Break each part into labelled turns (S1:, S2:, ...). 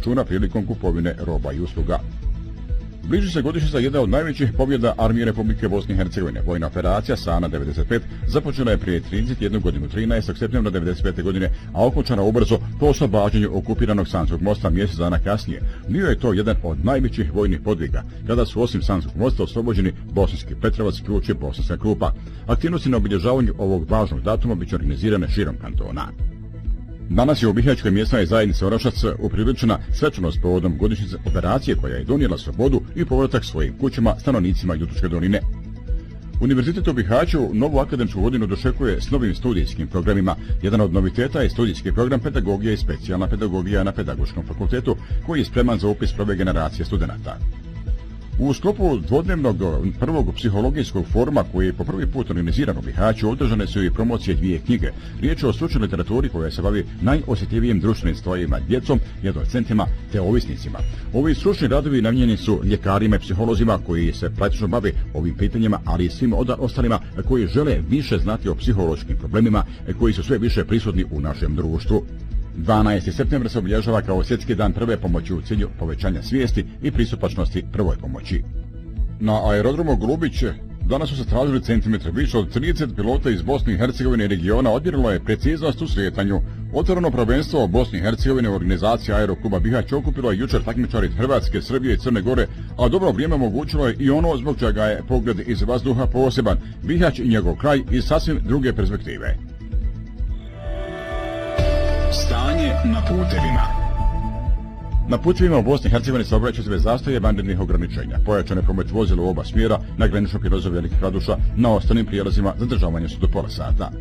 S1: računa prilikom kupovine roba i usluga. Bliži se godišnjica jedne od najvećih pobjeda Armije Republike Bosne i Hercegovine. Vojna operacija Sana 95 započela je prije 31 godinu 13. septembra 95. godine, a okončana ubrzo po oslobađanju okupiranog Sanskog mosta mjesec dana kasnije. Bio je to jedan od najvećih vojnih podviga, kada su osim Sanskog mosta oslobođeni Bosanski Petrovac, Ključ i Bosanska Krupa. Aktivnosti na obilježavanju ovog važnog datuma biće organizirane širom kantona. Danas je u Bihaćkoj mjesnoj zajednici Orašac upriličena svečanost povodom godišnjice operacije koja je donijela slobodu i povratak svojim kućama stanovnicima Jutučke doline. Univerzitet u Bihaću novu akademsku godinu dočekuje s novim studijskim programima. Jedan od noviteta je studijski program pedagogija i specijalna pedagogija na Pedagoškom fakultetu, koji je spreman za upis prve generacije studenata. U sklopu dvodnevnog prvog psihologijskog foruma koji je po prvi put organiziran u Bihaću održane su i promocije dvije knjige. Riječ je o stručnoj literaturi koja se bavi najosjetljivijim društvenim stvarima, djecom i adolescentima te ovisnicima. Ovi stručni radovi namijenjeni su ljekarima i psiholozima koji se praktično bave ovim pitanjima, ali i svim ostalima koji žele više znati o psihološkim problemima koji su sve više prisutni u našem društvu. 12. septembra se obilježava kao svjetski dan prve pomoći u cilju povećanja svijesti i pristupačnosti prvoj pomoći. Na aerodromu Golubić danas su se tražili centimetre. Više od 30 pilota iz Bosne i Hercegovine i regiona odmjerilo je preciznost u slijetanju. Otvoreno prvenstvo Bosne i Hercegovine u organizaciji Aerokluba Bihać okupilo je jučer takmičari Hrvatske, Srbije i Crne Gore, a dobro vrijeme omogućilo je i ono zbog čega je pogled iz vazduha poseban. Bihać i njegov kraj iz sasvim druge perspektive.
S2: Stanje na putevima.
S1: Na putevima u Bosni i Hercegovini saobraćaju se bez zastoja vanrednih ograničenja. Pojačane promet vozila u oba smjera, na graničnom prijelazu Velikih Raduša, na ostalim prijelazima zadržavanje su do pola sata.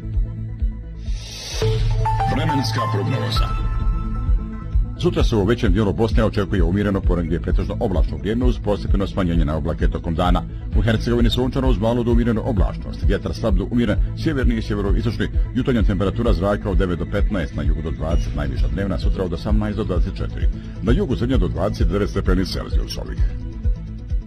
S2: Vremenska prognoza.
S1: Sutra se u većem dijelu Bosne očekuje umjereno, ponegdje pretežno oblačno vrijeme uz postepeno smanjenje na oblake tokom dana. U Hercegovini sunčano uz malu do umjerenu oblačnost. Vjetar slab do umjeren, sjeverni i sjeveroistočni. Jutarnja temperatura zraka od 9 do 15, na jugu do 20, najviša dnevna sutra od 18 do 24. Na jugu zemlja do 29 stepeni Celzijusovih.